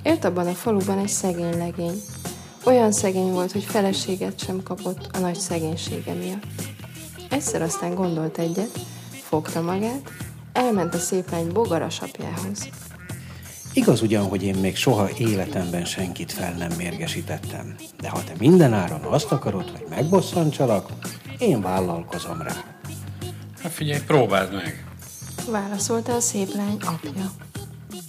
Élt abban a faluban egy szegény legény. Olyan szegény volt, hogy feleséget sem kapott a nagy szegénysége miatt. Egyszer aztán gondolt egyet, fogta magát, elment a szép lány bogaras apjához. Igaz ugyan, hogy én még soha életemben senkit fel nem mérgesítettem, de ha te mindenáron azt akarod, hogy megbosszantsalak, én vállalkozom rá. Hát figyelj, próbáld meg. Válaszolta a szép lány apja.